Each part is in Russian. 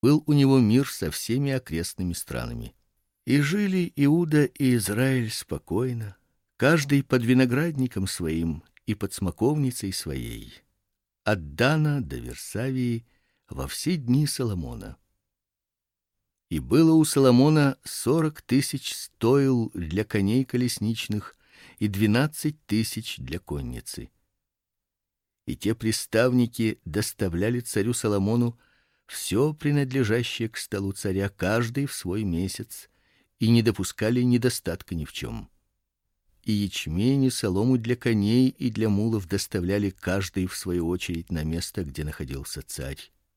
Был у него мир со всеми окрестными странами. И жили Иуда и Израиль спокойно, каждый под виноградником своим и под смоковницей своей, от Дана до Версавии во все дни Соломона. И было у Соломона 40 тысяч стоил для коней колесничных и 12 тысяч для конницы. И те приставники доставляли царю Соломону все принадлежащее к столу царя, каждый в свой месяц, и не допускали недостатка ни в чем. И ячмень, и солому для коней и для мулов доставляли каждый в свою очередь на место, где находился царь.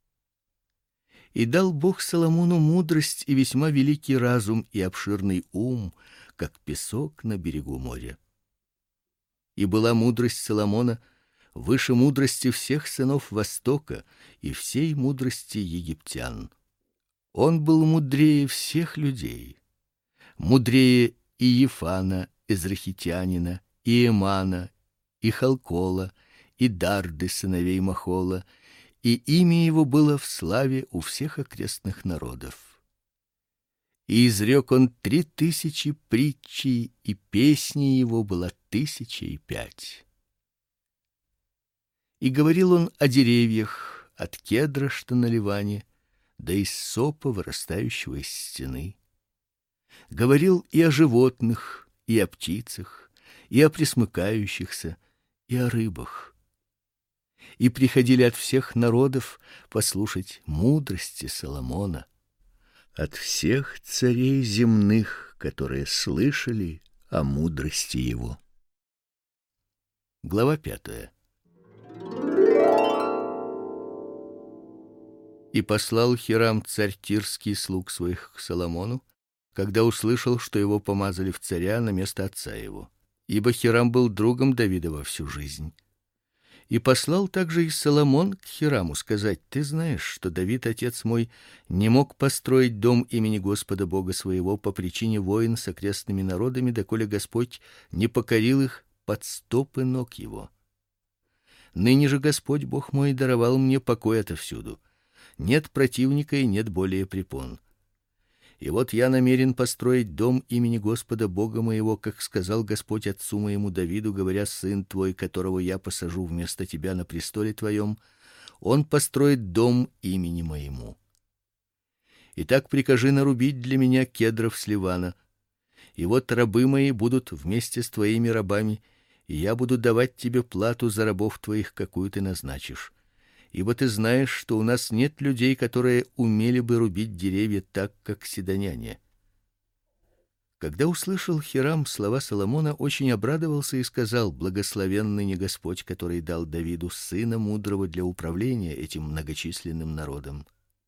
И дал Бог Соломону мудрость и весьма великий разум и обширный ум, как песок на берегу моря. И была мудрость Соломона выше мудрости всех сынов Востока и всей мудрости египтян. Он был мудрее всех людей, мудрее и Ефана, израхитянина, и Эмана, и Халкола, и Дарды, сыновей Махола, и имя его было в славе у всех окрестных народов. И изрек он 3000 притчей, и песни его была 1005. И говорил он о деревьях, от кедра, что на Ливане, до иссопа, вырастающего из стены. Говорил и о животных, и о птицах, и о пресмыкающихся, и о рыбах. И приходили от всех народов послушать мудрости Соломона, от всех царей земных, которые слышали о мудрости его. Глава 5. И послал Хирам царь Тирский слуг своих к Соломону, когда услышал, что его помазали в царя на место отца его, ибо Хирам был другом Давида во всю жизнь. И послал также и Соломон к Хираму сказать: ты знаешь, что Давид, отец мой, не мог построить дом имени Господа Бога своего по причине войн с окрестными народами, доколе Господь не покорил их под стопы ног его. Ныне же Господь Бог мой даровал мне покой отовсюду. Нет противника и нет более препон. И вот я намерен построить дом имени Господа Бога моего, как сказал Господь отцу моему Давиду, говоря: сын твой, которого я посажу вместо тебя на престоле твоем, он построит дом имени моему. Итак, прикажи нарубить для меня кедров с Ливана. И вот рабы мои будут вместе с твоими рабами, и я буду давать тебе плату за рабов твоих, какую ты назначишь. Ибо ты знаешь, что у нас нет людей, которые умели бы рубить деревья так, как сидоняне. Когда услышал Хирам слова Соломона, очень обрадовался и сказал: благословен ныне Господь, который дал Давиду сына мудрого для управления этим многочисленным народом.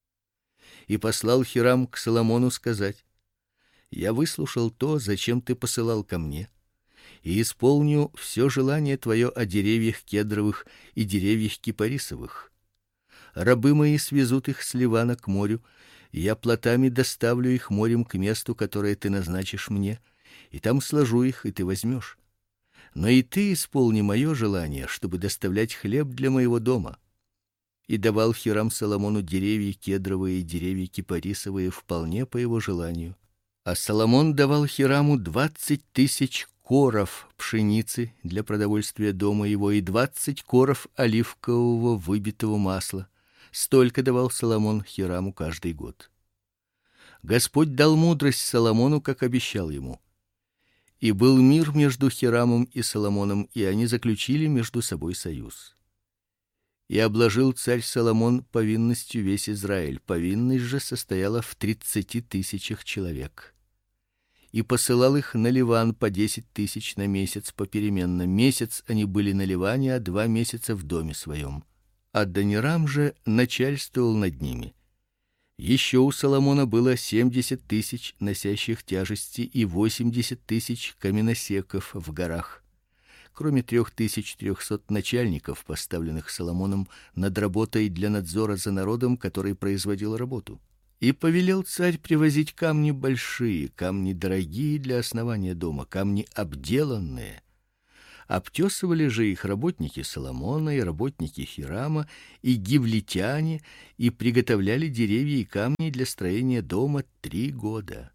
И послал Хирам к Соломону сказать: я выслушал то, зачем ты посылал ко мне, и исполню все желание твое о деревьях кедровых и деревьях кипарисовых. Рабы мои свезут их с Ливана к морю, и я плотами доставлю их морем к месту, которое ты назначишь мне, и там сложу их, и ты возьмешь. Но и ты исполни мое желание, чтобы доставлять хлеб для моего дома. И давал Хирам Соломону деревья кедровые и деревья кипарисовые вполне по его желанию. А Соломон давал Хираму 20 тысяч коров пшеницы для продовольствия дома его и 20 коров оливкового выбитого масла. Столько давал Соломон Хираму каждый год. Господь дал мудрость Соломону, как обещал ему. И был мир между Хирамом и Соломоном, и они заключили между собой союз. И обложил царь Соломон повинностью весь Израиль. Повинность же состояла в 30 тысячах человек. И посылал их на Ливан по 10 тысяч на месяц попеременно. Месяц они были на Ливане, а 2 месяца в доме своем. Адонирам же начальствовал над ними. Еще у Соломона было 70 тысяч носящих тяжести и 80 тысяч каменосеков в горах, кроме 3300 начальников, поставленных Соломоном над работой для надзора за народом, который производил работу. И повелел царь привозить камни большие, камни дорогие для основания дома, камни обделанные, Обтесывали же их работники Соломона и работники Хирама и гивлитяне, и приготовляли деревья и камни для строения дома 3 года.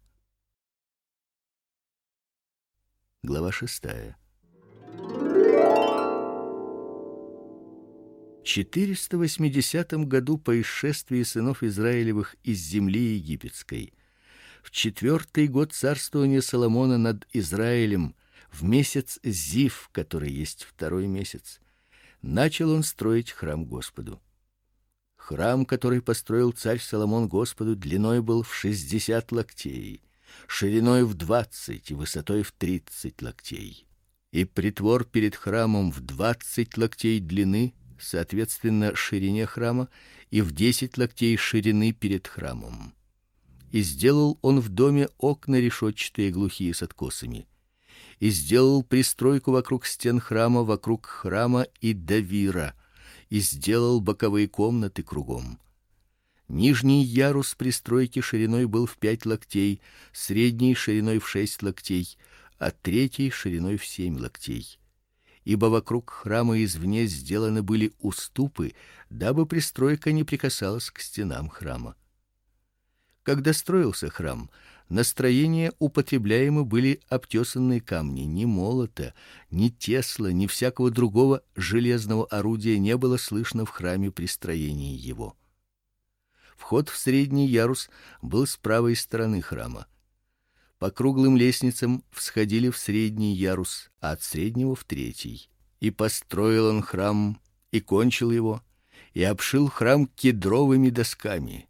Глава 6. В 480 году по исшествии сынов Израилевых из земли египетской, в 4-й год царствования Соломона над Израилем, в месяц Зив, который есть 2-й месяц, начал он строить храм Господу. Храм, который построил царь Соломон Господу, длиной был в 60 локтей, шириной в 20 и высотой в 30 локтей. И притвор перед храмом в 20 локтей длины, соответственно ширине храма, и в 10 локтей ширины перед храмом. И сделал он в доме окна решетчатые глухие с откосами. И сделал пристройку вокруг стен храма, вокруг храма и давира, и сделал боковые комнаты кругом. Нижний ярус пристройки шириной был в 5 локтей, средний шириной в 6 локтей, а третий шириной в 7 локтей. Ибо вокруг храма извне сделаны были уступы, дабы пристройка не прикасалась к стенам храма. Когда строился храм, на строение употребляемы были обтесанные камни, ни молота, ни тесла, ни всякого другого железного орудия не было слышно в храме при строении его. Вход в средний ярус был с правой стороны храма. По круглым лестницам всходили в средний ярус, а от среднего в третий. И построил он храм, и кончил его, и обшил храм кедровыми досками.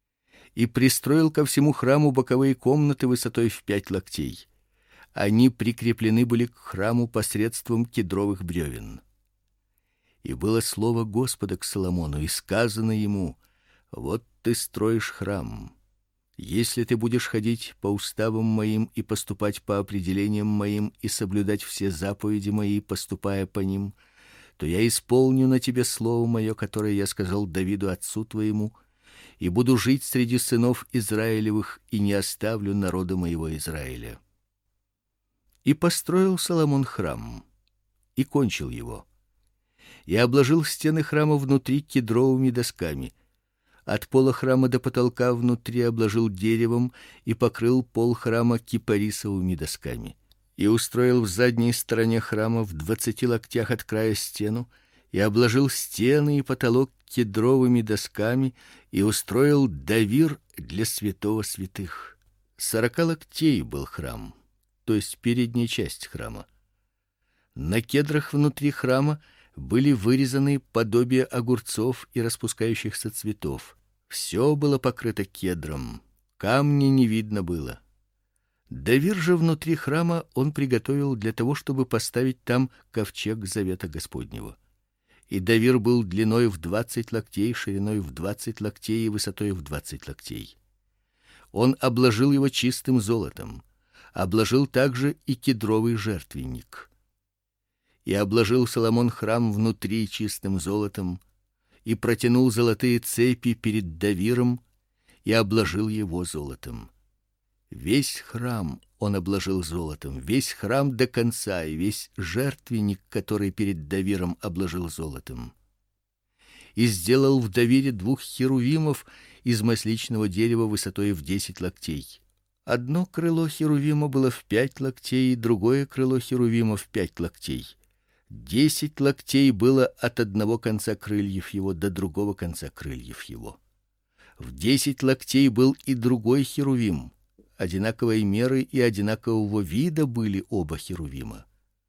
И пристроил ко всему храму боковые комнаты высотой в 5 локтей. Они прикреплены были к храму посредством кедровых бревен. И было слово Господа к Соломону, и сказано ему: вот ты строишь храм. Если ты будешь ходить по уставам моим и поступать по определениям моим и соблюдать все заповеди мои, поступая по ним, то я исполню на тебе слово мое, которое я сказал Давиду отцу твоему, и буду жить среди сынов Израилевых и не оставлю народа моего Израиля. И построил Соломон храм, и кончил его. И обложил стены храма внутри кедровыми досками. От пола храма до потолка внутри обложил деревом и покрыл пол храма кипарисовыми досками. И устроил в задней стороне храма в 20 локтях от края стену, и обложил стены и потолок кедровыми досками, и устроил давир для святого святых. 40 локтей был храм, то есть передняя часть храма. На кедрах внутри храма были вырезаны подобия огурцов и распускающихся цветов. Все было покрыто кедром, камня не видно было. Давир же внутри храма он приготовил для того, чтобы поставить там ковчег завета Господнего. И давир был длиной в 20 локтей, шириной в 20 локтей и высотой в 20 локтей. Он обложил его чистым золотом, обложил также и кедровый жертвенник. И обложил Соломон храм внутри чистым золотом, и протянул золотые цепи перед давиром, и обложил его золотом. Весь храм он обложил золотом, весь храм до конца, и весь жертвенник, который перед давиром, обложил золотом. И сделал в давире 2 херувимов из масличного дерева высотой в 10 локтей. Одно крыло херувима было в 5 локтей, и другое крыло херувима в 5 локтей. 10 локтей было от одного конца крыльев его до другого конца крыльев его. В 10 локтей был и другой херувим. Одинаковой меры и одинакового вида были оба херувима.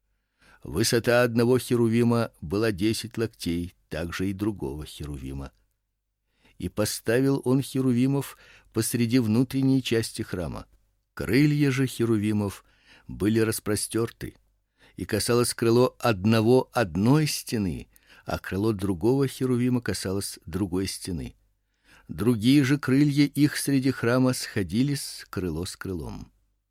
Высота одного херувима была 10 локтей, также и другого херувима. И поставил он херувимов посреди внутренней части храма. Крылья же херувимов были распростерты, и касалось крыло одного одной стены, а крыло другого херувима касалось другой стены. Другие же крылья их среди храма сходились крыло с крылом.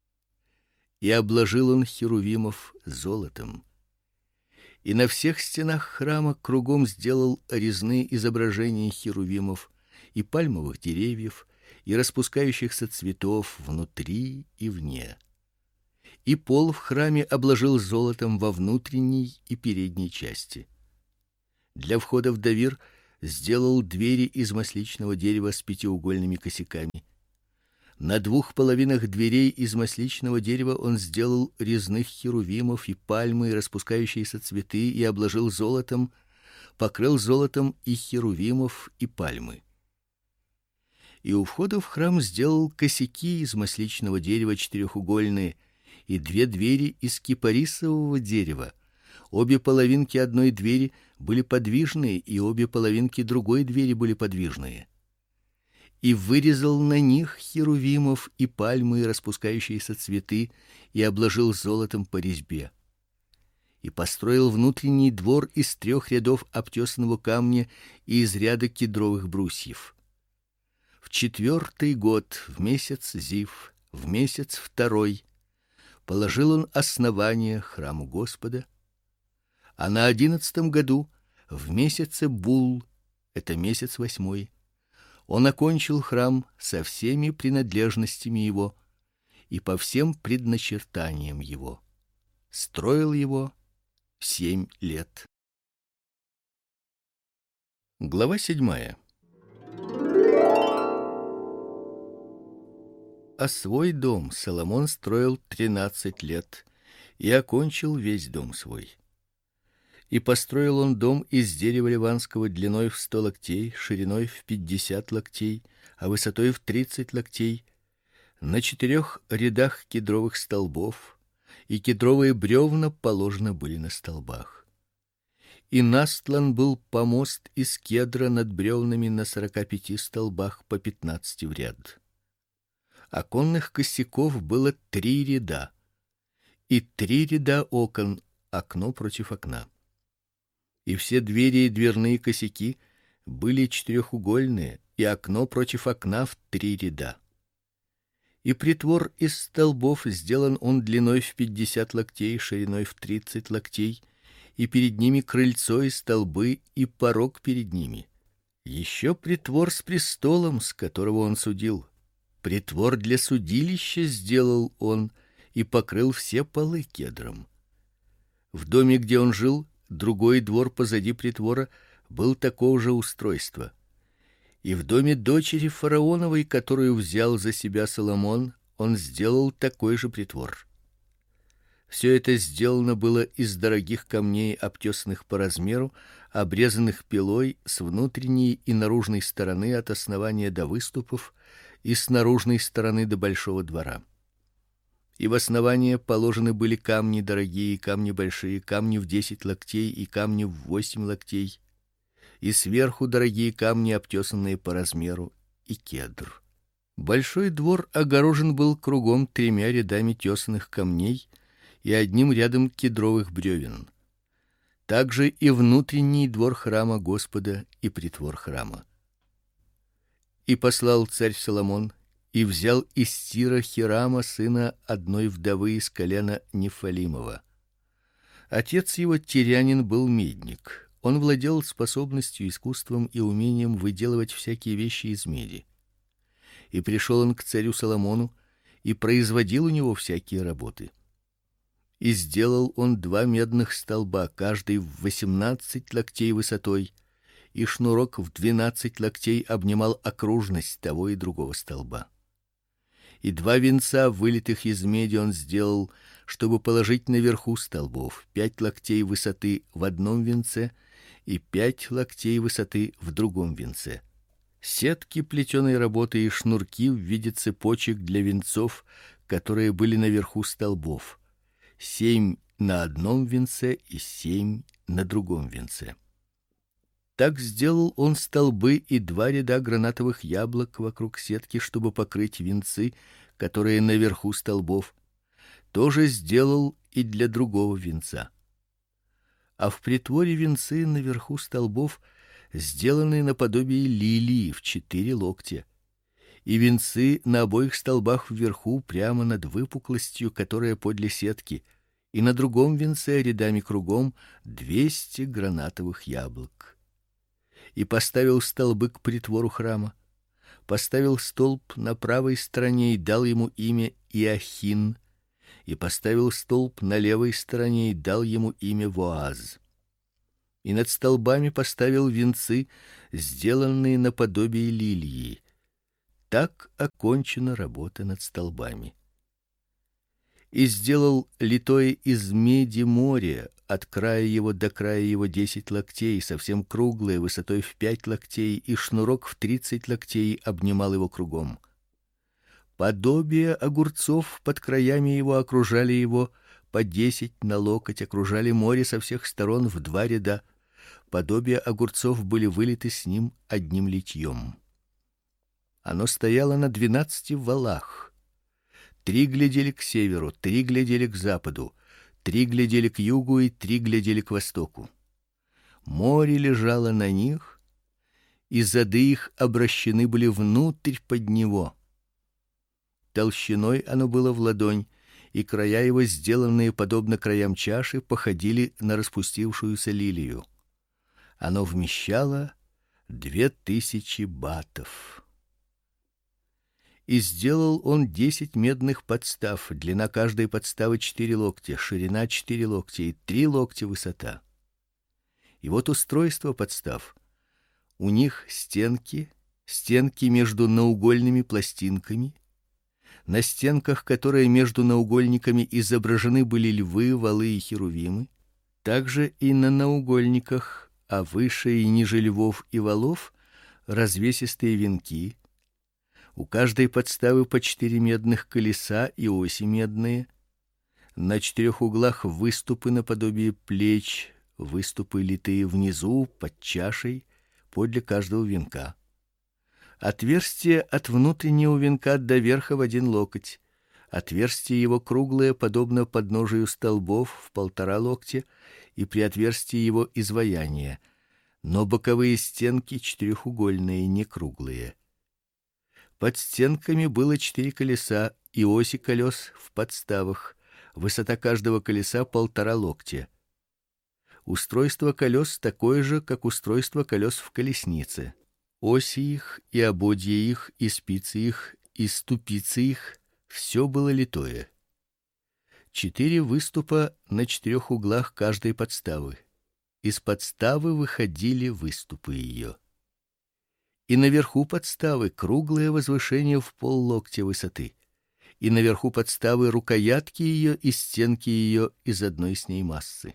И обложил он херувимов золотом. И на всех стенах храма кругом сделал резные изображения херувимов и пальмовых деревьев, и распускающихся цветов внутри и вне. и пол в храме обложил золотом во внутренней и передней части. Для входа в давир сделал двери из масличного дерева с пятиугольными косяками. На двух половинах дверей из масличного дерева он сделал резных херувимов и пальмы и распускающиеся цветы и обложил золотом, покрыл золотом и херувимов и пальмы. И у входа в храм сделал косяки из масличного дерева четырехугольные и две двери из кипарисового дерева. Обе половинки одной двери были подвижные, и обе половинки другой двери были подвижные. И вырезал на них херувимов и пальмы и распускающиеся цветы и обложил золотом по резьбе. И построил внутренний двор из 3 рядов обтесанного камня и из ряда кедровых брусьев. В 4-й год, в месяц Зив, в месяц 2, положил он основание храму Господа, а на 11-м году, в месяце Бул, это месяц 8, он окончил храм со всеми принадлежностями его и по всем предначертаниям его. Строил его 7 лет. Глава 7. А свой дом Соломон строил 13 лет и окончил весь дом свой. И построил он дом из дерева ливанского длиной в 100 локтей, шириной в 50 локтей, а высотой в 30 локтей, на 4 рядах кедровых столбов, и кедровые бревна положены были на столбах. И настлан был помост из кедра над бревнами на 45 столбах по 15 в ряд. Оконных косяков было 3 ряда, и 3 ряда окон, окно против окна. И все двери и дверные косяки были четырехугольные, и окно против окна в 3 ряда. И притвор из столбов сделан он длиной в 50 локтей, шириной в 30 локтей, и перед ними крыльцо и столбы, и порог перед ними. Еще притвор с престолом, с которого он судил. Притвор для судилища сделал он и покрыл все полы кедром. В доме, где он жил, другой двор позади притвора был такого же устройства. И в доме дочери фараоновой, которую взял за себя Соломон, он сделал такой же притвор. Все это сделано было из дорогих камней, обтесанных по размеру, обрезанных пилой с внутренней и наружной стороны от основания до выступов и с наружной стороны до большого двора. И в основание положены были камни дорогие, камни большие, камни в 10 локтей и камни в 8 локтей, и сверху дорогие камни, обтесанные по размеру, и кедр. Большой двор огорожен был кругом 3 рядами тесаных камней и 1 рядом кедровых бревен. Также и внутренний двор храма Господа и притвор храма. И послал царь Соломон и взял из Тира Хирама, сына одной вдовы из колена Нефалимова. Отец его тирянин был медник. Он владел способностью, искусством и умением выделывать всякие вещи из меди. И пришел он к царю Соломону и производил у него всякие работы. И сделал он 2 медных столба, каждый в 18 локтей высотой, и шнурок в 12 локтей обнимал окружность того и другого столба. И 2 венца, вылитых из меди, он сделал, чтобы положить наверху столбов: 5 локтей высоты в одном венце и 5 локтей высоты в другом венце. Сетки плетеной работы и шнурки в виде цепочек для венцов, которые были наверху столбов: 7 на одном венце и 7 на другом венце. Так сделал он столбы и 2 ряда гранатовых яблок вокруг сетки, чтобы покрыть венцы, которые наверху столбов. Тоже сделал и для другого венца. А в притворе венцы наверху столбов сделаны наподобие лилии в 4 локтя, и венцы на обоих столбах вверху прямо над выпуклостью, которая подле сетки, и на другом венце рядами кругом 200 гранатовых яблок. И поставил столбы к притвору храма, поставил столб на правой стороне и дал ему имя Иохин, и поставил столб на левой стороне и дал ему имя Воаз. И над столбами поставил венцы, сделанные наподобие лилии. Так окончена работа над столбами. И сделал литое из меди море, от края его до края его 10 локтей, совсем круглое, высотой в 5 локтей, и шнурок в 30 локтей обнимал его кругом. Подобие огурцов под краями его окружали его, по 10 на локоть окружали море со всех сторон в 2 ряда. Подобие огурцов были вылиты с ним одним литьем. Оно стояло на 12 валах. 3 глядели к северу, 3 глядели к западу, 3 глядели к югу и 3 глядели к востоку. Море лежало на них, и зады их обращены были внутрь под него. Толщиной оно было в ладонь, и края его, сделанные подобно краям чаши, походили на распустившуюся лилию. Оно вмещало 2000 батов. И сделал он 10 медных подстав, длина каждой подставы 4 локтя, ширина 4 локтя и 3 локтя высота. И вот устройство подстав. У них стенки между наугольными пластинками. На стенках, которые между наугольниками изображены были львы, валы и херувимы, также и на наугольниках, а выше и ниже львов и валов развесистые венки. У каждой подставы по 4 медных колеса и оси медные. На 4 углах выступы наподобие плеч, выступы литые внизу под чашей подле каждого венка. Отверстие от внутреннего венка до верха в 1 локоть. Отверстие его круглое, подобно подножию столбов в 1,5 локтя, и при отверстии его изваяние, но боковые стенки четырехугольные, не круглые. Под стенками было 4 колеса и оси колес в подставах. Высота каждого колеса 1,5 локтя. Устройство колес такое же, как устройство колес в колеснице. Оси их и ободья их и спицы их и ступицы их все было литое. 4 выступа на 4 углах каждой подставы. Из подставы выходили выступы ее. И наверху подставы круглое возвышение в поллоктя высоты. И наверху подставы рукоятки ее и стенки ее из одной с ней массы.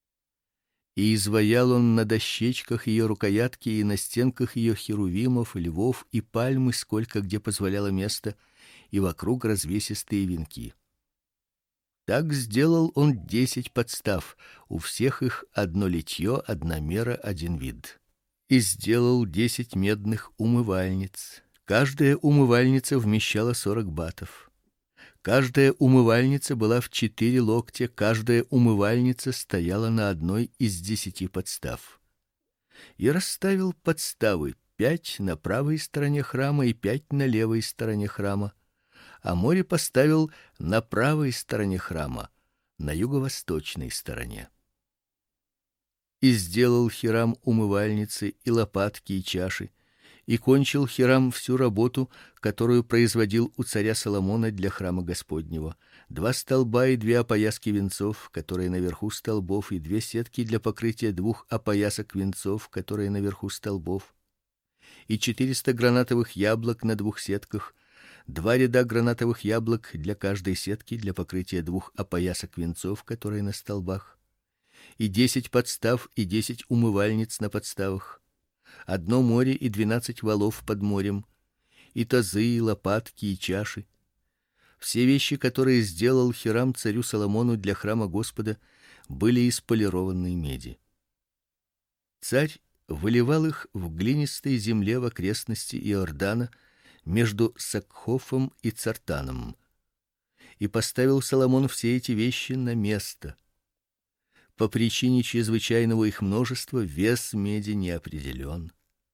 И изваял он на дощечках ее рукоятки и на стенках ее херувимов, львов и пальмы, сколько где позволяло место, и вокруг развесистые венки. Так сделал он 10 подстав, у всех их одно литье, одна мера, один вид. И сделал 10 медных умывальниц. Каждая умывальница вмещала 40 батов. Каждая умывальница была в 4 локтя, каждая умывальница стояла на одной из 10 подстав. И расставил подставы 5 на правой стороне храма и 5 на левой стороне храма, а море поставил на правой стороне храма, на юго-восточной стороне. И сделал Хирам умывальницы и лопатки и чаши, и кончил Хирам всю работу, которую производил у царя Соломона для храма Господнего: 2 столба и 2 опояски венцов, которые наверху столбов, и 2 сетки для покрытия 2 опоясок венцов, которые наверху столбов, и 400 гранатовых яблок на 2 сетках, 2 ряда гранатовых яблок для каждой сетки для покрытия 2 опоясок венцов, которые на столбах, и 10 подстав и 10 умывальниц на подставах. 1 море и 12 валов под морем, и тазы, и лопатки, и чаши. Все вещи, которые сделал Хирам царю Соломону для храма Господа, были из полированной меди. Царь выливал их в глинистой земле в окрестности Иордана между Сакхофом и Цартаном. И поставил Соломон все эти вещи на место. По причине чрезвычайного их множества вес меди не определен.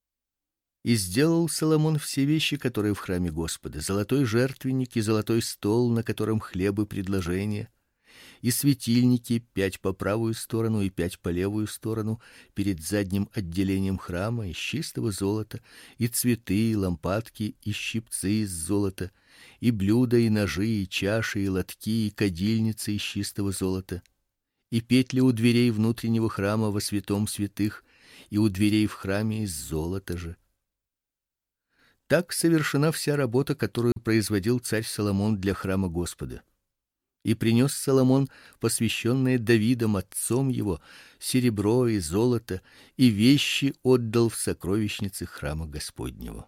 И сделал Соломон все вещи, которые в храме Господа: золотой жертвенник и золотой стол, на котором хлебы предложения, и светильники 5 по правую сторону и 5 по левую сторону перед задним отделением храма из чистого золота, и цветы, и лампадки, и щипцы из золота, и блюда, и ножи, и чаши, и лотки, и кадильницы из чистого золота, и петли у дверей внутреннего храма во святом святых, и у дверей в храме из золота же. Так совершена вся работа, которую производил царь Соломон для храма Господа. И принес Соломон посвященное Давидом отцом его серебро и золото, и вещи отдал в сокровищницы храма Господнего.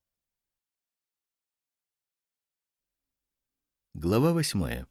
Глава 8.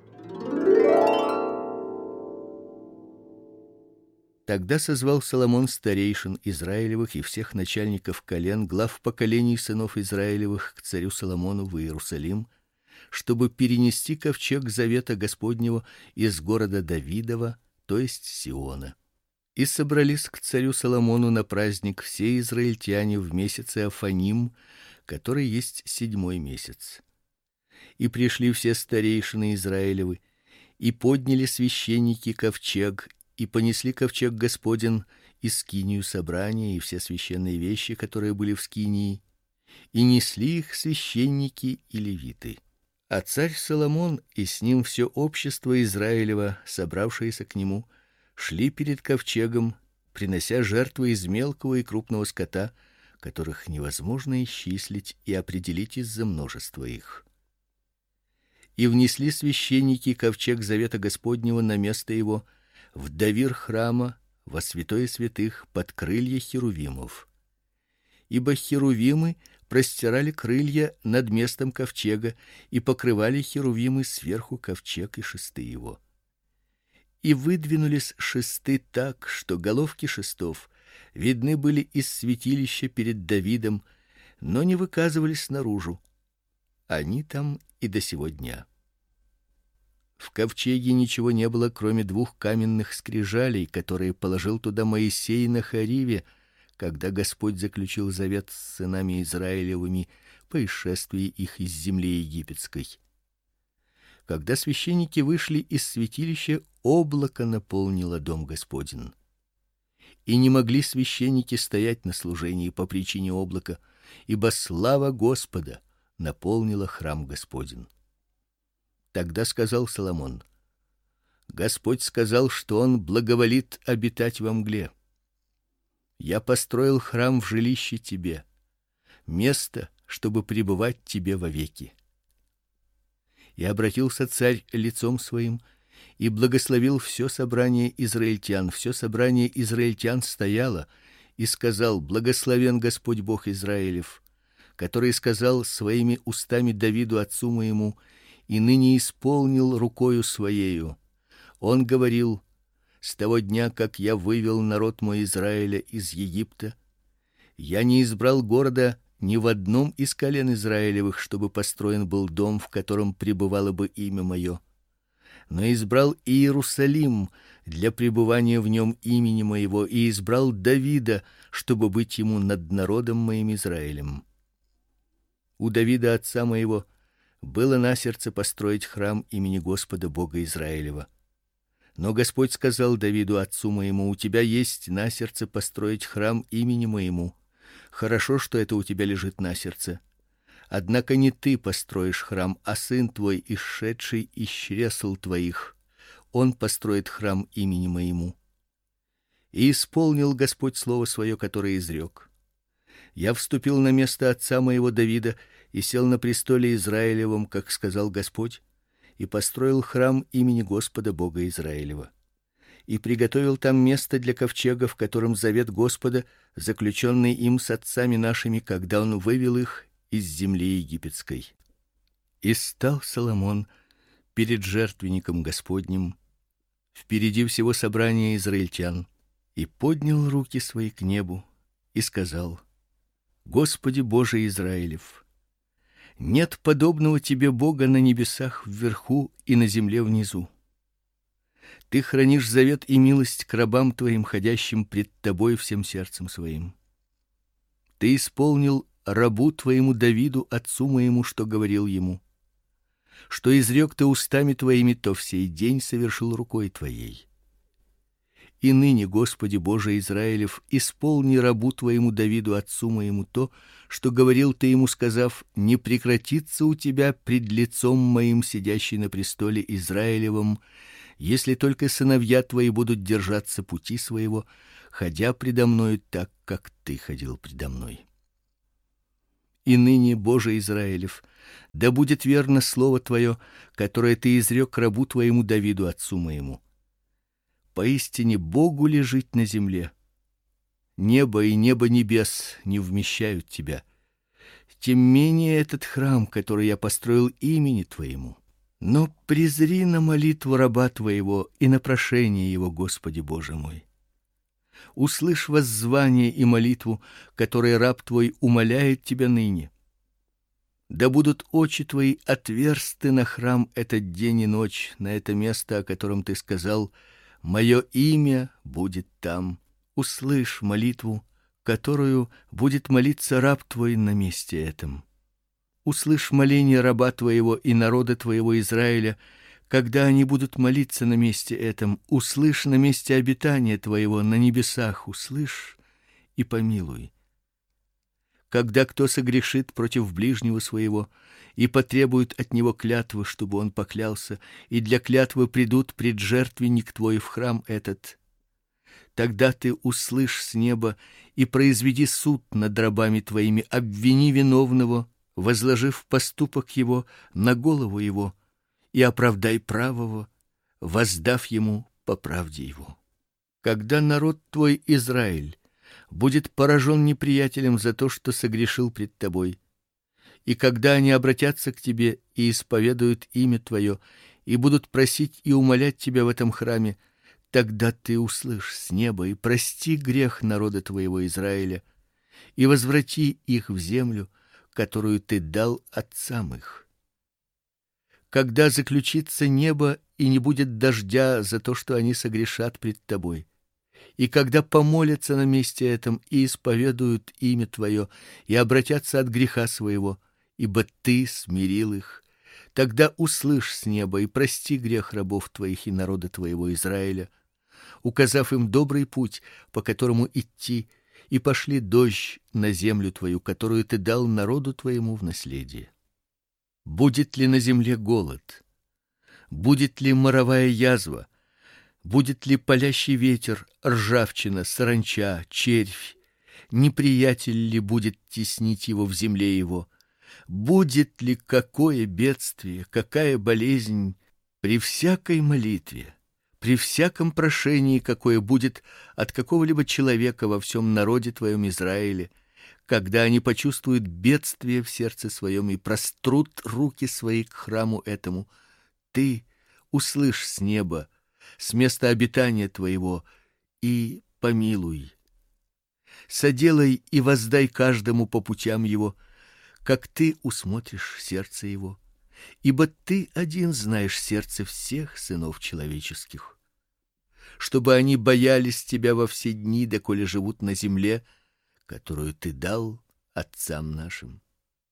Тогда созвал Соломон старейшин Израилевых и всех начальников колен, глав поколений сынов Израилевых к царю Соломону в Иерусалим, чтобы перенести ковчег завета Господнего из города Давидова, то есть Сиона. И собрались к царю Соломону на праздник все израильтяне в месяце Афаним, который есть 7-й месяц. И пришли все старейшины Израилевы, и подняли священники ковчег, и понесли ковчег Господень и скинию собрания, и все священные вещи, которые были в скинии, и несли их священники и левиты. А царь Соломон и с ним все общество Израилева, собравшееся к нему, шли перед ковчегом, принося жертвы из мелкого и крупного скота, которых невозможно исчислить и определить из-за множества их. И внесли священники ковчег завета Господнего на место его в давир храма, во святое святых, под крылья херувимов. Ибо херувимы простирали крылья над местом ковчега, и покрывали херувимы сверху ковчег и шесты его. И выдвинулись шесты так, что головки шестов видны были из святилища перед Давидом, но не выказывались наружу. Они там и до сего дня. В ковчеге ничего не было, кроме 2 каменных скрижалей, которые положил туда Моисей на Хориве, когда Господь заключил завет с сынами Израилевыми по исшествии их из земли египетской. Когда священники вышли из святилища, облако наполнило дом Господень. И не могли священники стоять на служении по причине облака, ибо слава Господа наполнила храм Господень. Тогда сказал Соломон: Господь сказал, что он благоволит обитать во мгле. Я построил храм в жилище тебе, место, чтобы пребывать тебе вовеки. И обратился царь лицом своим и благословил все собрание израильтян. Все собрание израильтян стояло, и сказал: Благословен Господь Бог Израилев, который сказал своими устами Давиду отцу моему, и ныне исполнил рукою своею. Он говорил: с того дня, как я вывел народ мой Израиля из Египта, я не избрал города ни в одном из колен Израилевых, чтобы построен был дом, в котором пребывало бы имя мое, но избрал Иерусалим для пребывания в нем имени моего, и избрал Давида, чтобы быть ему над народом моим Израилем. У Давида отца моего было на сердце построить храм имени Господа Бога Израилева. Но Господь сказал Давиду отцу моему: у тебя есть на сердце построить храм имени моему. Хорошо, что это у тебя лежит на сердце. Однако не ты построишь храм, а сын твой, исшедший из чресл твоих. Он построит храм имени моему. И исполнил Господь слово свое, которое изрек. Я вступил на место отца моего Давида и сел на престоле Израилевом, как сказал Господь, и построил храм имени Господа Бога Израилева. И приготовил там место для ковчега, в котором завет Господа, заключенный им с отцами нашими, когда он вывел их из земли египетской. И стал Соломон перед жертвенником Господним, впереди всего собрания израильтян, и поднял руки свои к небу и сказал: Господи Боже Израилев, нет подобного тебе Бога на небесах вверху и на земле внизу. Ты хранишь завет и милость к рабам твоим, ходящим пред тобой всем сердцем своим. Ты исполнил рабу твоему Давиду, отцу моему, что говорил ему: Что изрек ты устами твоими, то в сей день совершил рукой твоей. И ныне, Господи Боже Израилев, исполни рабу твоему Давиду, отцу моему, то, что говорил ты ему, сказав: не прекратится у тебя пред лицом моим сидящий на престоле Израилевом, если только сыновья твои будут держаться пути своего, ходя предо мною так, как ты ходил предо мной. И ныне, Боже Израилев, да будет верно слово твое, которое ты изрек рабу твоему Давиду, отцу моему. Поистине Богу ли жить на земле? Небо и небо небес не вмещают тебя. Тем менее этот храм, который я построил имени твоему. Но презри на молитву раба твоего и на прошение его, Господи Боже мой. Услышь воззвание и молитву, которые раб твой умоляет тебя ныне. Да будут очи твои отверсты на храм этот день и ночь, на это место, о котором ты сказал: мое имя будет там. Услышь молитву, которую будет молиться раб твой на месте этом. Услышь моление раба твоего и народа твоего Израиля, когда они будут молиться на месте этом. Услышь на месте обитания твоего на небесах, услышь и помилуй. Когда кто согрешит против ближнего своего и потребует от него клятвы, чтобы он поклялся, и для клятвы придут пред жертвенник твой в храм этот, тогда ты услышь с неба и произведи суд над рабами твоими, обвини виновного, возложив поступок его на голову его, и оправдай правого, воздав ему по правде его. Когда народ твой Израиль будет поражен неприятелем за то, что согрешил пред тобой, и когда они обратятся к тебе и исповедуют имя твое, и будут просить и умолять тебя в этом храме, тогда ты услышь с неба и прости грех народа твоего Израиля, и возврати их в землю, которую ты дал отцам их. Когда заключится небо и не будет дождя за то, что они согрешат пред тобой, и когда помолятся на месте этом и исповедуют имя твое и обратятся от греха своего, ибо ты смирил их, тогда услышь с неба и прости грех рабов твоих и народа твоего Израиля, указав им добрый путь, по которому идти, и пошли дождь на землю твою, которую ты дал народу твоему в наследие. Будет ли на земле голод? Будет ли моровая язва? Будет ли палящий ветер, ржавчина, саранча, червь? Неприятель ли будет теснить его в земле его? Будет ли какое бедствие, какая болезнь? При всякой молитве, при всяком прошении, какое будет от какого-либо человека во всем народе твоем Израиле, когда они почувствуют бедствие в сердце своем и прострут руки свои к храму этому, ты услышь с неба, с места обитания твоего, и помилуй. Соделай и воздай каждому по путям его, как ты усмотришь сердце его, ибо ты один знаешь сердце всех сынов человеческих. Чтобы они боялись тебя во все дни, доколе живут на земле, которую ты дал отцам нашим.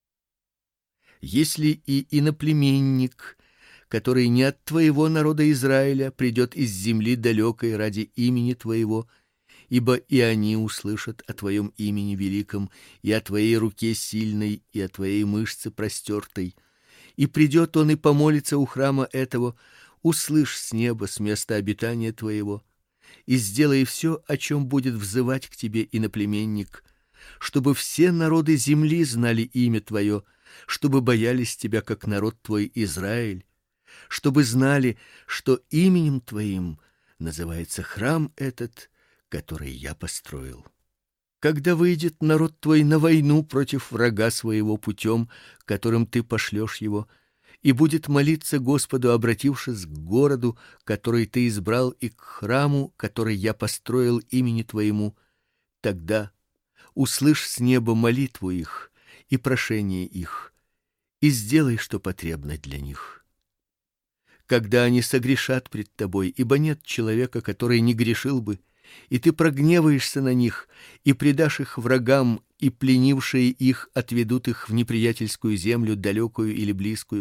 Если и иноплеменник, который не от твоего народа Израиля, придет из земли далекой ради имени твоего, ибо и они услышат о твоем имени великом, и о твоей руке сильной, и о твоей мышце простертой, и придет он и помолится у храма этого, услышь с неба, с места обитания твоего, и сделай все, о чем будет взывать к тебе иноплеменник, чтобы все народы земли знали имя твое, чтобы боялись тебя, как народ твой Израиль, чтобы знали, что именем твоим называется храм этот, который я построил. Когда выйдет народ твой на войну против врага своего путем, которым ты пошлешь его, и будет молиться Господу, обратившись к городу, который ты избрал, и к храму, который я построил имени твоему, тогда услышь с неба молитву их и прошение их, и сделай, что потребно для них. Когда они согрешат пред тобой, ибо нет человека, который не грешил бы, и ты прогневаешься на них, и предашь их врагам, и пленившие их отведут их в неприятельскую землю, далекую или близкую,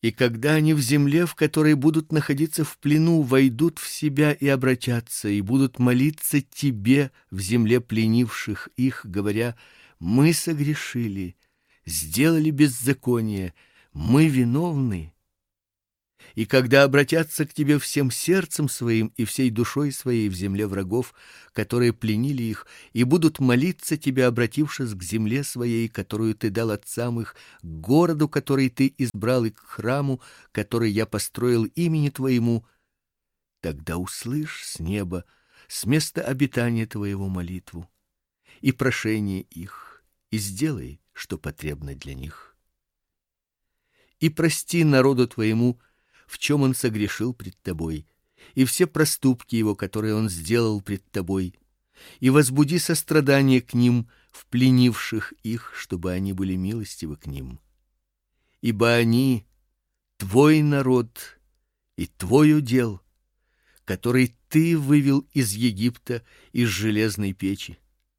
И когда они в земле, в которой будут находиться в плену, войдут в себя и обратятся, и будут молиться тебе в земле пленивших их, говоря: мы согрешили, сделали беззаконие, мы виновны. И когда обратятся к тебе всем сердцем своим и всей душой своей в земле врагов, которые пленили их, и будут молиться тебе, обратившись к земле своей, которую ты дал отцам их, к городу, который ты избрал, и к храму, который я построил имени твоему, тогда услышь с неба, с места обитания твоего молитву и прошение их, и сделай, что потребно для них. И прости народу твоему, в чем он согрешил пред тобой, и все проступки его, которые он сделал пред тобой, и возбуди сострадание к ним, в пленивших их, чтобы они были милостивы к ним. Ибо они твой народ и твой удел, который ты вывел из Египта, из железной печи.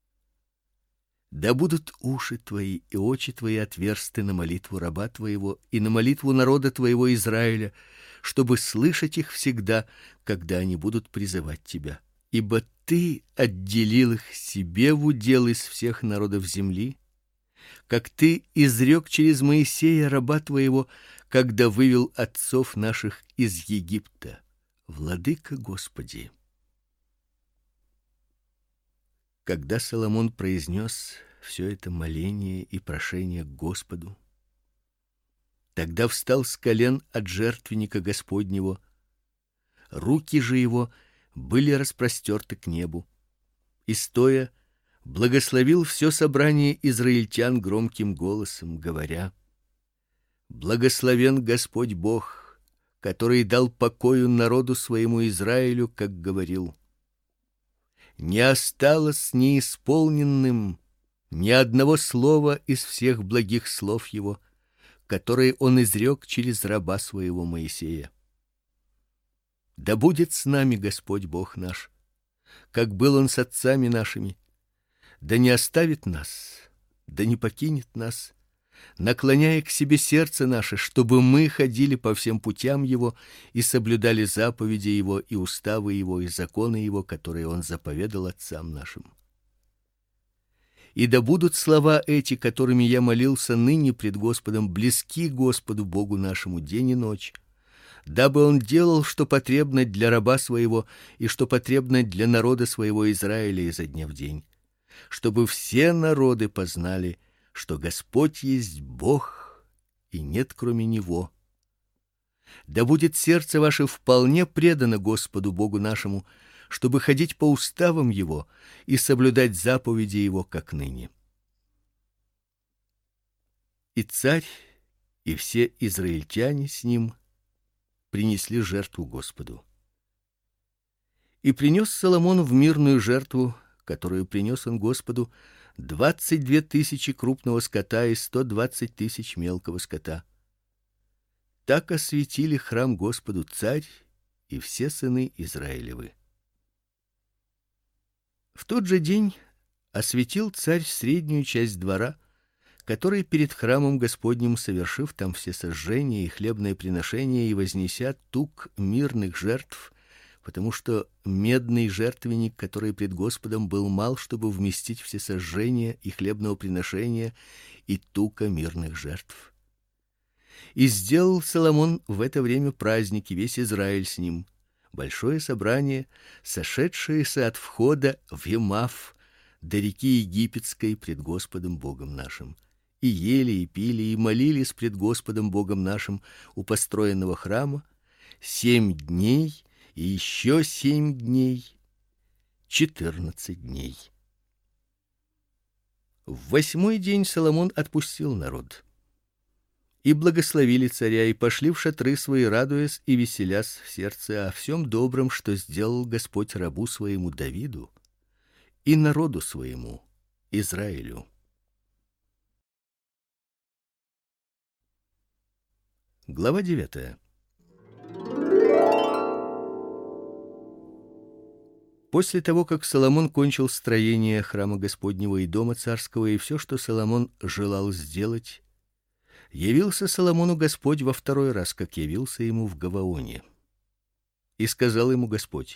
Да будут уши твои и очи твои отверсты на молитву раба твоего и на молитву народа твоего Израиля, чтобы слышать их всегда, когда они будут призывать тебя. Ибо ты отделил их себе в удел из всех народов земли, как ты изрек через Моисея раба твоего, когда вывел отцов наших из Египта. Владыка Господи. Когда Соломон произнес все это моление и прошение к Господу, тогда встал с колен от жертвенника Господнего, руки же его были распростерты к небу, и стоя благословил все собрание израильтян громким голосом, говоря: Благословен Господь Бог, который дал покою народу своему Израилю, как говорил. Не осталось неисполненным ни одного слова из всех благих слов его, которые он изрек через раба своего Моисея. Да будет с нами Господь Бог наш, как был он с отцами нашими, да не оставит нас, да не покинет нас, наклоняя к себе сердце наше, чтобы мы ходили по всем путям его и соблюдали заповеди его и уставы его и законы его, которые он заповедал отцам нашим. И да будут слова эти, которыми я молился ныне пред Господом, близки Господу Богу нашему день и ночь, дабы он делал, что потребно для раба своего и что потребно для народа своего Израиля изо дня в день, чтобы все народы познали, что Господь есть Бог, и нет кроме него. Да будет сердце ваше вполне предано Господу Богу нашему, чтобы ходить по уставам его и соблюдать заповеди его, как ныне. И царь, и все израильтяне с ним принесли жертву Господу. И принес Соломон в мирную жертву, которую принес он Господу, 22 тысячи крупного скота и 120 тысяч мелкого скота. Так осветили храм Господу царь и все сыны Израилевы. В тот же день осветил царь среднюю часть двора, который перед храмом Господним, совершив там все сожжения и хлебные приношения и вознеся тук мирных жертв, потому что медный жертвенник, который пред Господом, был мал, чтобы вместить все сожжения и хлебного приношения и тука мирных жертв. И сделал Соломон в это время праздник, и весь Израиль с ним, большое собрание, сошедшееся от входа в Емав до реки Египетской пред Господом Богом нашим. И ели, и пили, и молились пред Господом Богом нашим у построенного храма 7 дней, и еще 7 дней, 14 дней. В 8-й день Соломон отпустил народ. И благословили царя, и пошли в шатры свои, радуясь и веселясь в сердце о всем добром, что сделал Господь рабу своему Давиду и народу своему Израилю. Глава 9. После того, как Соломон кончил строение храма Господнего и дома царского и все, что Соломон желал сделать, Явился Соломону Господь во второй раз, как явился ему в Гаваоне. И сказал ему Господь: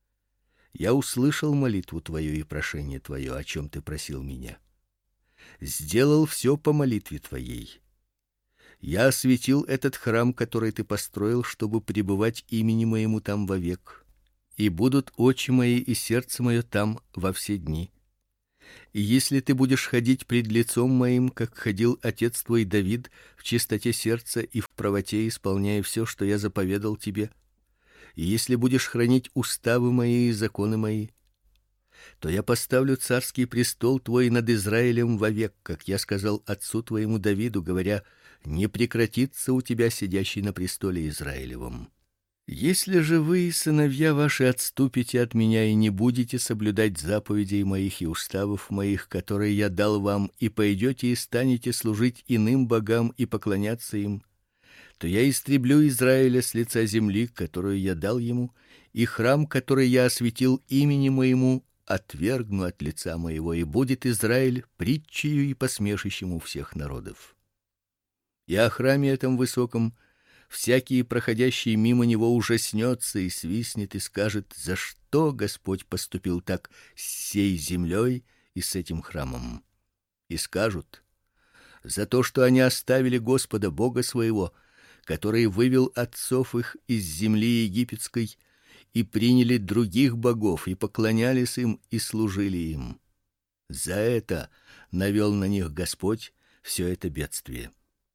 Я услышал молитву твою и прошение твое, о чем ты просил меня. Сделал все по молитве твоей. Я осветил этот храм, который ты построил, чтобы пребывать имени моему там вовек, и будут очи мои и сердце мое там во все дни. И если ты будешь ходить пред лицом моим, как ходил отец твой Давид, в чистоте сердца и в правоте, исполняя все, что я заповедал тебе, и если будешь хранить уставы мои и законы мои, то я поставлю царский престол твой над Израилем вовек, как я сказал отцу твоему Давиду, говоря: не прекратится у тебя сидящий на престоле Израилевом. Если же вы, сыновья ваши, отступите от меня и не будете соблюдать заповедей моих и уставов моих, которые я дал вам, и пойдете и станете служить иным богам и поклоняться им, то я истреблю Израиля с лица земли, которую я дал ему, и храм, который я осветил имени моему, отвергну от лица моего, и будет Израиль притчею и посмешищем у всех народов. И о храме этом высоком всякий, проходящий мимо него, ужаснется и свистнет и скажет: за что Господь поступил так с сей землей и с этим храмом? И скажут: за то, что они оставили Господа Бога своего, который вывел отцов их из земли египетской, и приняли других богов и поклонялись им и служили им. За это навел на них Господь все это бедствие.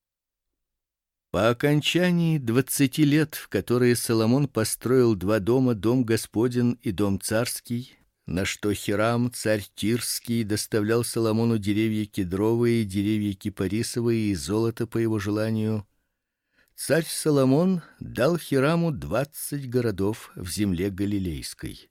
По окончании 20 лет, в которые Соломон построил два дома, дом Господень и дом царский, на что Хирам, царь Тирский, доставлял Соломону деревья кедровые, деревья кипарисовые и золото по его желанию, царь Соломон дал Хираму 20 городов в земле галилейской.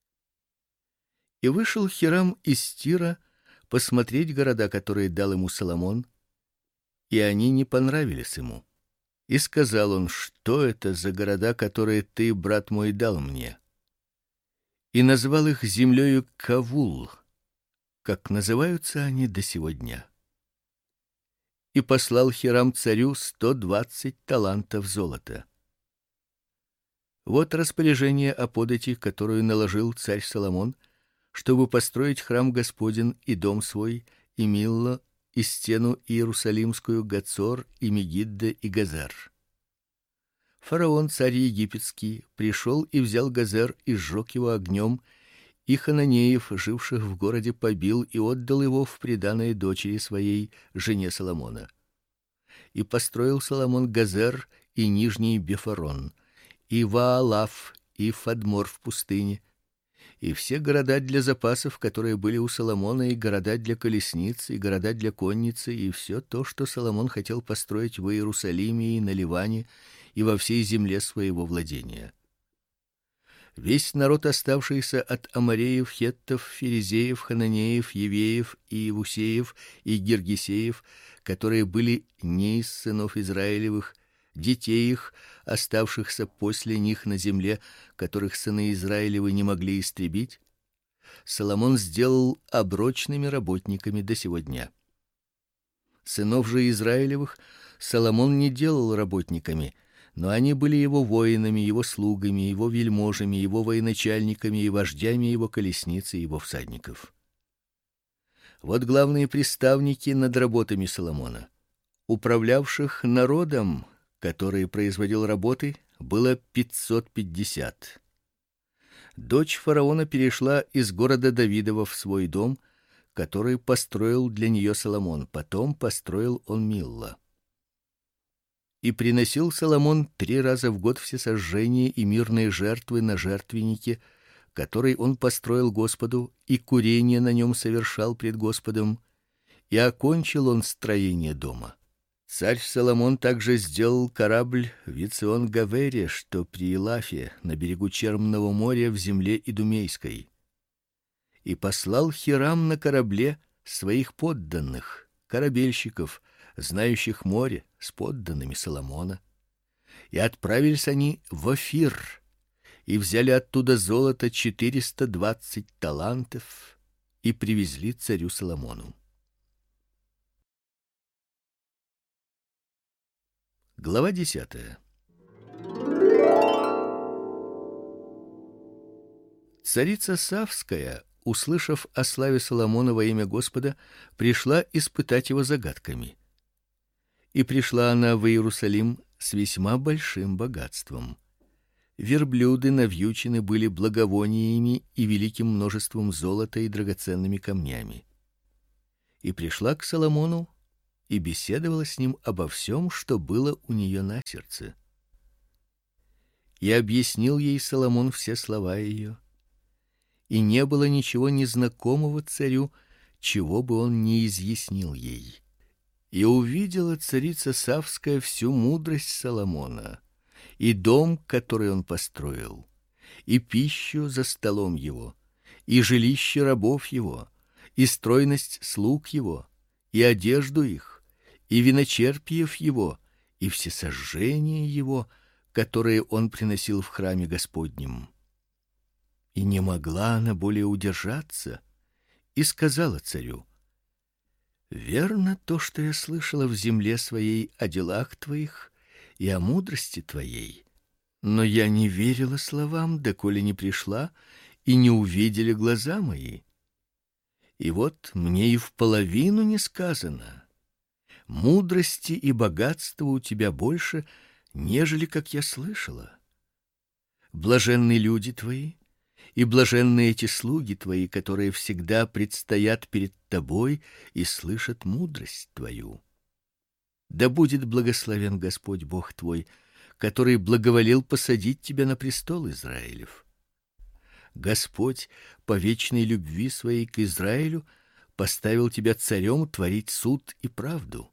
И вышел Хирам из Тира посмотреть города, которые дал ему Соломон, и они не понравились ему. И сказал он: что это за города, которые ты, брат мой, дал мне? И назвал их землею Кавул, как называются они до сего дня. И послал Хирам царю 120 талантов золота. Вот распоряжение о подати, которую наложил царь Соломон, чтобы построить храм Господень и дом свой, и Милло, и стену Иерусалимскую, Гацор, и Мегиддо, и Газер. Фараон, царь египетский, пришел и взял Газер и сжег его огнем, и хананеев, живших в городе, побил и отдал его в приданое дочери своей, жене Соломона. И построил Соломон Газер и нижний Бефорон, и Ваалав, и Фадмор в пустыне, и все города для запасов, которые были у Соломона, и города для колесниц, и города для конницы, и все то, что Соломон хотел построить в Иерусалиме и на Ливане, и во всей земле своего владения. Весь народ, оставшийся от амореев, хеттов, ферезеев, хананеев, евеев и иевусеев и гиргесеев, которые были не из сынов Израилевых, детей их, оставшихся после них на земле, которых сыны Израилевы не могли истребить, Соломон сделал оброчными работниками до сего дня. Сынов же Израилевых Соломон не делал работниками, но они были его воинами, его слугами, его вельможами, его военачальниками и вождями его колесниц и его всадников. Вот главные приставники над работами Соломона. Управлявших народом, который производил работы, было 550. Дочь фараона перешла из города Давидова в свой дом, который построил для нее Соломон. Потом построил он Милло. И приносил Соломон 3 раза в год всесожжения и мирные жертвы на жертвеннике, который он построил Господу, и курение на нем совершал пред Господом, и окончил он строение дома. Царь Соломон также сделал корабль в Эцион-Гавере, что при Илафе, на берегу Черного моря в земле Идумейской. И послал Хирам на корабле своих подданных, корабельщиков, знающих море, с подданными Соломона. И отправились они в Офир, и взяли оттуда золото 420 талантов, и привезли царю Соломону. Глава 10. Царица Савская, услышав о славе Соломона во имя Господа, пришла испытать его загадками. И пришла она в Иерусалим с весьма большим богатством. Верблюды навьючены были благовониями и великим множеством золота и драгоценными камнями. И пришла к Соломону и беседовала с ним обо всем, что было у нее на сердце. И объяснил ей Соломон все слова ее, и не было ничего незнакомого царю, чего бы он не изъяснил ей. И увидела царица Савская всю мудрость Соломона, и дом, который он построил, и пищу за столом его, и жилище рабов его, и стройность слуг его, и одежду их, и виночерпиев его, и всесожжения его, которые он приносил в храме Господнем. И не могла она более удержаться, и сказала царю: верно то, что я слышала в земле своей о делах твоих и о мудрости твоей, но я не верила словам, доколе не пришла и не увидели глаза мои. И вот мне и в половину не сказано. Мудрости и богатства у тебя больше, нежели как я слышала. Блаженны люди твои, и блаженны эти слуги твои, которые всегда предстоят перед тобой и слышат мудрость твою. Да будет благословен Господь Бог твой, который благоволил посадить тебя на престол Израилев. Господь по вечной любви своей к Израилю поставил тебя царем творить суд и правду.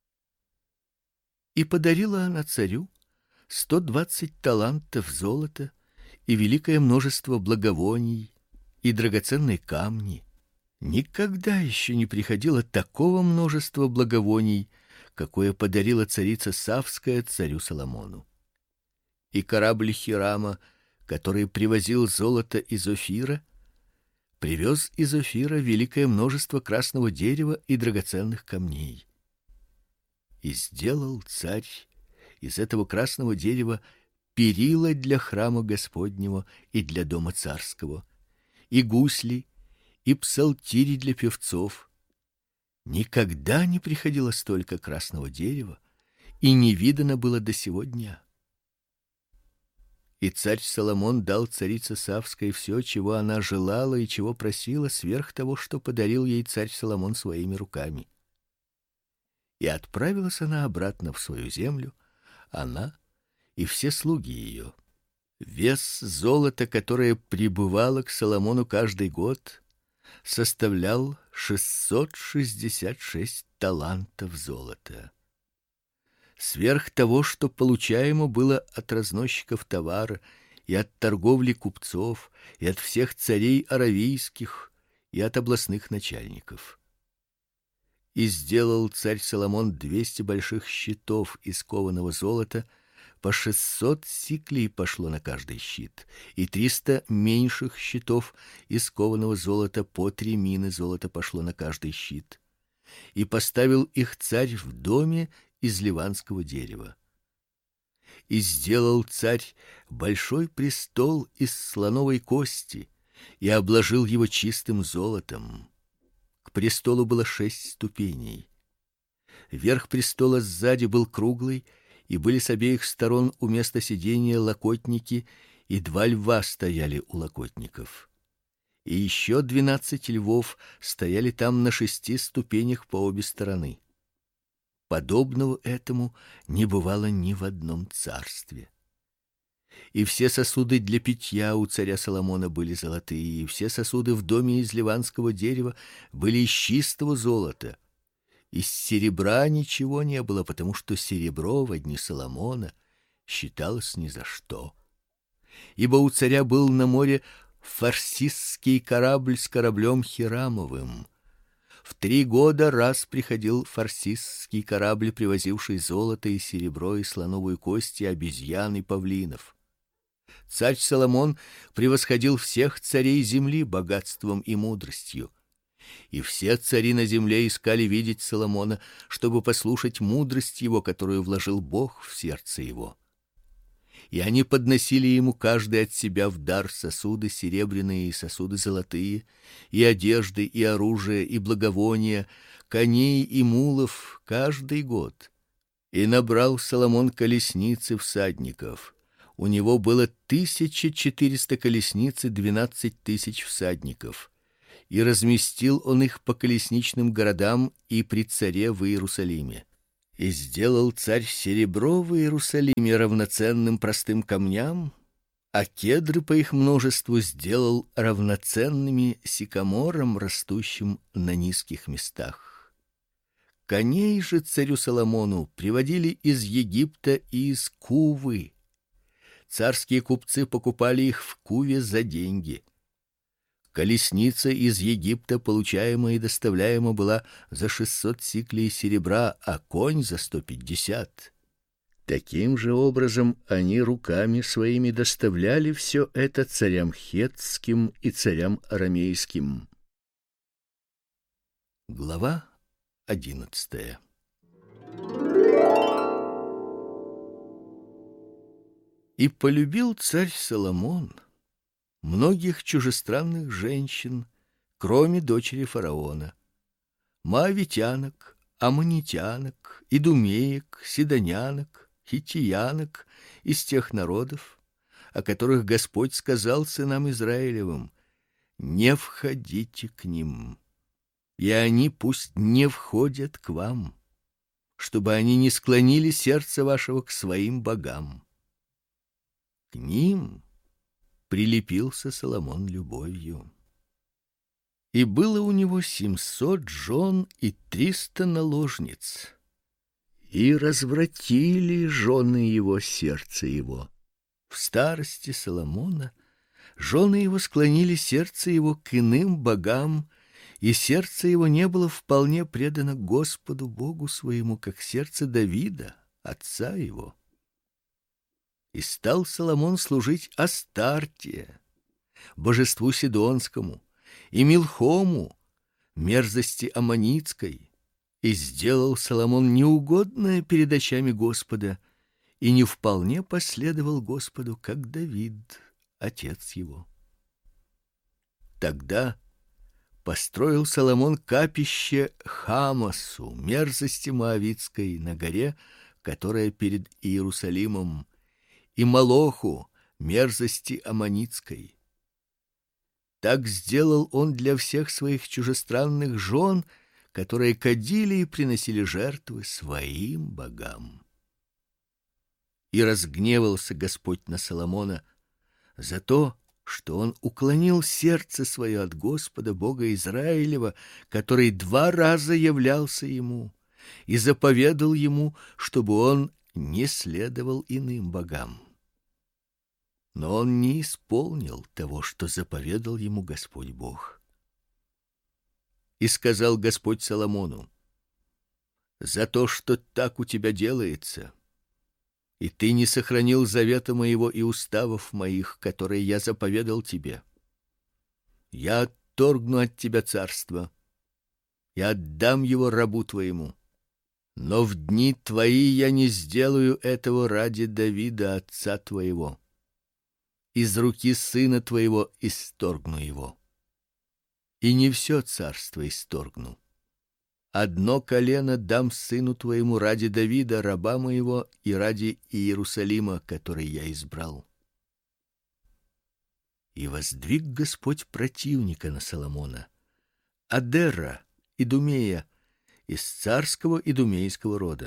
И подарила она царю 120 талантов золота и великое множество благовоний и драгоценные камни. Никогда еще не приходило такого множества благовоний, какое подарила царица Савская царю Соломону. И корабль Хирама, который привозил золото из Офира, привез из Офира великое множество красного дерева и драгоценных камней. И сделал царь из этого красного дерева перила для храма Господнего и для дома царского, и гусли, и псалтири для певцов. Никогда не приходило столько красного дерева, и не видано было до сего дня. И царь Соломон дал царице Савской все, чего она желала и чего просила, сверх того, что подарил ей царь Соломон своими руками. И отправилась она обратно в свою землю, она и все слуги ее. Вес золота, которое прибывало к Соломону каждый год, составлял 666 талантов золота. Сверх того, что получаемо было от разносчиков товара и от торговли купцов, и от всех царей аравийских, и от областных начальников. И сделал царь Соломон 200 больших щитов из кованого золота, по 600 сиклей пошло на каждый щит, и 300 меньших щитов из кованого золота, по 3 мины золота пошло на каждый щит. И поставил их царь в доме из ливанского дерева. И сделал царь большой престол из слоновой кости и обложил его чистым золотом. К престолу было 6 ступеней. Верх престола сзади был круглый, и были с обеих сторон у места сидения локотники, и 2 льва стояли у локотников. И еще 12 львов стояли там на 6 ступенях по обе стороны. Подобного этому не бывало ни в одном царстве. И все сосуды для питья у царя Соломона были золотые, и все сосуды в доме из ливанского дерева были из чистого золота. Из серебра ничего не было, потому что серебро во дни Соломона считалось ни за что. Ибо у царя был на море фарсисский корабль с кораблем Хирамовым. В 3 года раз приходил фарсисский корабль, привозивший золото и серебро и слоновую кость и обезьян и павлинов. Царь Соломон превосходил всех царей земли богатством и мудростью. И все цари на земле искали видеть Соломона, чтобы послушать мудрость его, которую вложил Бог в сердце его. И они подносили ему каждый от себя в дар сосуды серебряные и сосуды золотые, и одежды, и оружие, и благовония, коней и мулов каждый год. И набрал Соломон колесниц и всадников. У него было 1400 колесниц и 12 000 всадников. И разместил он их по колесничным городам и при царе в Иерусалиме. И сделал царь серебро в Иерусалиме равноценным простым камням, а кедры по их множеству сделал равноценными сикаморам, растущим на низких местах. Коней же царю Соломону приводили из Египта и из Кувы. Царские купцы покупали их в Куве за деньги. Колесница из Египта, получаемая и доставляема, была за 600 сиклей серебра, а конь за 150. Таким же образом они руками своими доставляли все это царям хеттским и царям арамейским. Глава 11. И полюбил царь Соломон многих чужестранных женщин, кроме дочери фараона: моавитянок, аммонитянок, идумеек, сидонянок, хиттиянок из тех народов, о которых Господь сказал сынам Израилевым: не входите к ним, и они пусть не входят к вам, чтобы они не склонили сердце вашего к своим богам. К ним прилепился Соломон любовью. И было у него 700 жен и 300 наложниц, и развратили жены его сердце его. В старости Соломона жены его склонили сердце его к иным богам, и сердце его не было вполне предано Господу Богу своему, как сердце Давида, отца его. И стал Соломон служить Астарте, божеству сидонскому, и Милхому, мерзости аммонитской, и сделал Соломон неугодное перед очами Господа, и не вполне последовал Господу, как Давид, отец его. Тогда построил Соломон капище Хамасу, мерзости моавитской, на горе, которая перед Иерусалимом, и Молоху, мерзости аммонитской. Так сделал он для всех своих чужестранных жен, которые кадили и приносили жертвы своим богам. И разгневался Господь на Соломона за то, что он уклонил сердце свое от Господа Бога Израилева, который 2 раза являлся ему и заповедал ему, чтобы он не следовал иным богам. Но он не исполнил того, что заповедал ему Господь Бог. И сказал Господь Соломону: за то, что так у тебя делается, и ты не сохранил завета моего и уставов моих, которые я заповедал тебе, я отторгну от тебя царство и отдам его рабу твоему. Но в дни твои я не сделаю этого ради Давида, отца твоего. Из руки сына твоего исторгну его. И не все царство исторгну. Одно колено дам сыну твоему ради Давида, раба моего, и ради Иерусалима, который я избрал. И воздвиг Господь противника на Соломона, Адера, идумея, из царского идумейского рода.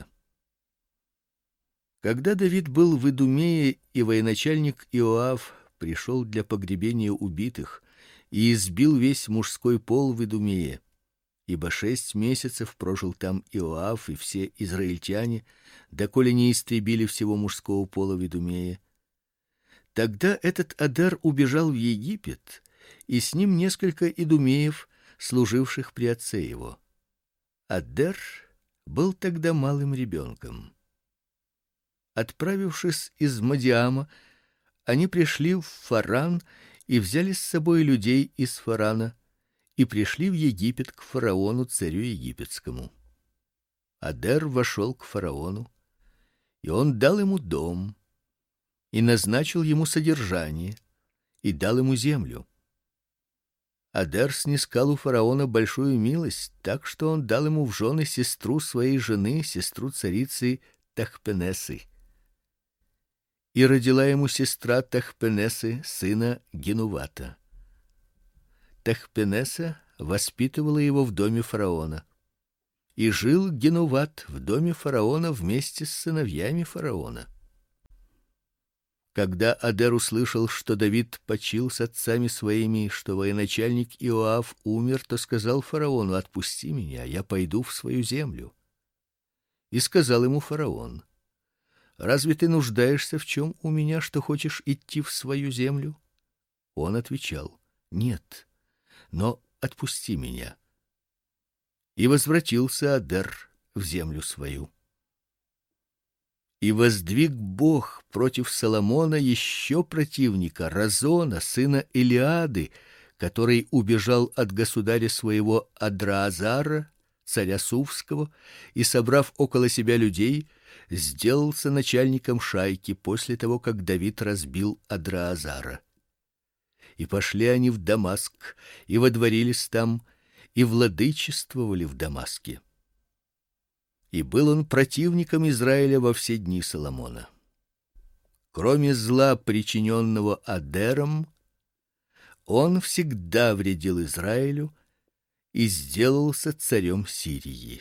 Когда Давид был в Идумее, и военачальник Иоав пришел для погребения убитых и избил весь мужской пол в Идумее, ибо 6 месяцев прожил там Иоав и все израильтяне, доколе не истребили всего мужского пола в Идумее. Тогда этот Адер убежал в Египет, и с ним несколько идумеев, служивших при отце его. Адер был тогда малым ребенком. Отправившись из Мадиама, они пришли в Фаран и взяли с собой людей из Фарана, и пришли в Египет к фараону, царю египетскому. Адер вошел к фараону, и он дал ему дом, и назначил ему содержание, и дал ему землю. Адер снискал у фараона большую милость, так что он дал ему в жены сестру своей жены, сестру царицы Тахпенесы. И родила ему сестра Тахпенесы сына Генувата. Тахпенеса воспитывала его в доме фараона. И жил Генуват в доме фараона вместе с сыновьями фараона. Когда Адер услышал, что Давид почил с отцами своими, что военачальник Иоав умер, то сказал фараону: отпусти меня, я пойду в свою землю. И сказал ему фараон: разве ты нуждаешься в чем у меня, что хочешь идти в свою землю? Он отвечал: нет, но отпусти меня. И возвратился Адер в землю свою. И воздвиг Бог против Соломона еще противника, Разона, сына Илиады, который убежал от государя своего Адраазара, царя Сувского, и, собрав около себя людей, сделался начальником шайки после того, как Давид разбил Адраазара. И пошли они в Дамаск, и водворились там, и владычествовали в Дамаске. И был он противником Израиля во все дни Соломона. Кроме зла, причиненного Адером, он всегда вредил Израилю и сделался царем Сирии.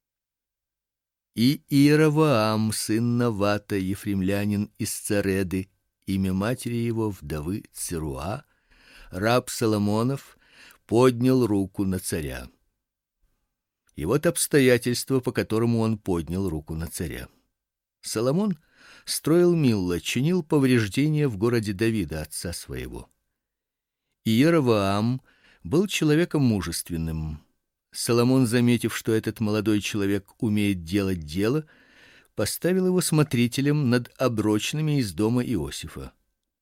И Иеровоам, сын Навата, ефремлянин из Цареды, имя матери его вдовы Церуа, раб Соломонов, поднял руку на царя. И вот обстоятельства, по которому он поднял руку на царя. Соломон строил Милло, чинил повреждения в городе Давида, отца своего. Иеровоам был человеком мужественным. Соломон, заметив, что этот молодой человек умеет делать дело, поставил его смотрителем над оброчными из дома Иосифа.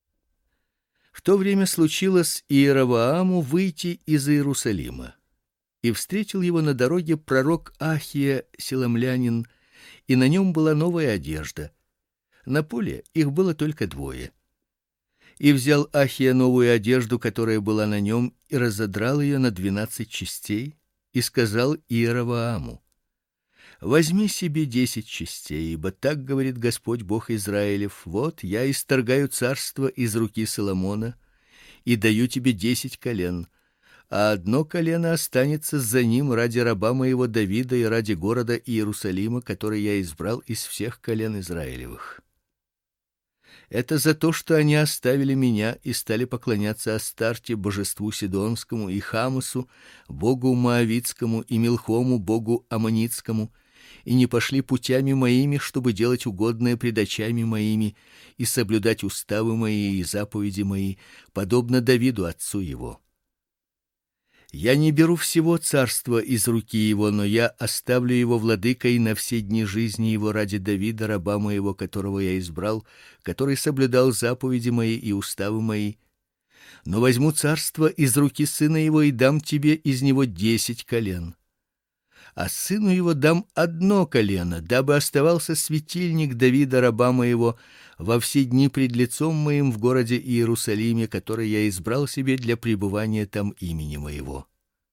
В то время случилось Иеровоаму выйти из Иерусалима. И встретил его на дороге пророк Ахия силомлянин, и на нем была новая одежда. На поле их было только двое. И взял Ахия новую одежду, которая была на нем, и разодрал ее на 12 частей, и сказал Иеровоаму: возьми себе 10 частей, ибо так говорит Господь Бог Израилев: вот я исторгаю царство из руки Соломона и даю тебе 10 колен. А одно колено останется за ним ради раба моего Давида и ради города Иерусалима, который я избрал из всех колен Израилевых. Это за то, что они оставили меня и стали поклоняться Астарте, божеству сидонскому, и Хамосу, богу моавитскому, и Милхому, богу аммонитскому, и не пошли путями моими, чтобы делать угодное пред очами моими и соблюдать уставы мои и заповеди мои, подобно Давиду отцу его. Я не беру всего царства из руки его, но я оставлю его владыкой на все дни жизни его ради Давида, раба моего, которого я избрал, который соблюдал заповеди мои и уставы мои. Но возьму царство из руки сына его и дам тебе из него 10 колен. А сыну его дам одно колено, дабы оставался светильник Давида, раба моего, во все дни пред лицом моим в городе Иерусалиме, который я избрал себе для пребывания там имени моего.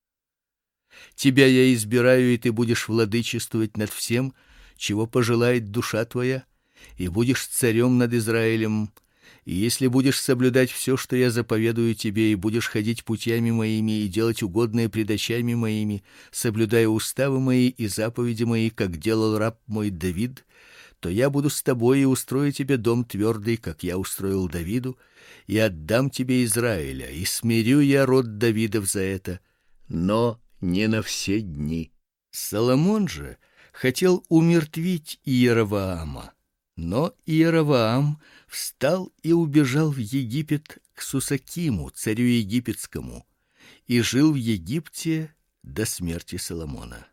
Тебя я избираю, и ты будешь владычествовать над всем, чего пожелает душа твоя, и будешь царем над Израилем. И если будешь соблюдать все, что я заповедую тебе, и будешь ходить путями моими и делать угодное пред очами моими, соблюдая уставы мои и заповеди мои, как делал раб мой Давид, то я буду с тобой и устрою тебе дом твердый, как я устроил Давиду, и отдам тебе Израиля, и смирю я род Давидов за это, но не на все дни. Соломон же хотел умертвить Иеровоама, но Иеровоам встал и убежал в Египет к Сусакиму, царю египетскому, и жил в Египте до смерти Соломона.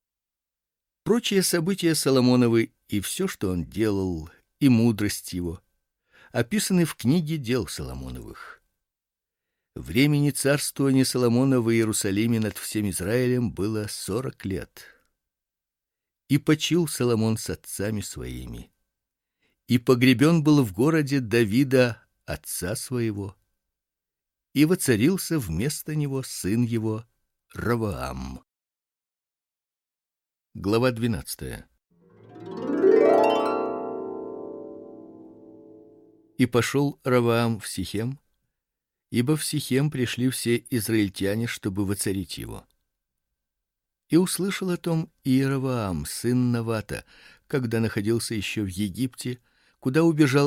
Прочие события Соломоновы и все, что он делал, и мудрость его, описаны в книге дел Соломоновых. Времени царствования Соломона в Иерусалиме над всем Израилем было 40 лет. И почил Соломон с отцами своими, и погребен был в городе Давида отца своего, и воцарился вместо него сын его Ровоам. Глава 12. И пошел Ровоам в Сихем, ибо в Сихем пришли все израильтяне, чтобы воцарить его. И услышал о том Иеровоам, сын Навата, когда находился еще в Египте, куда убежал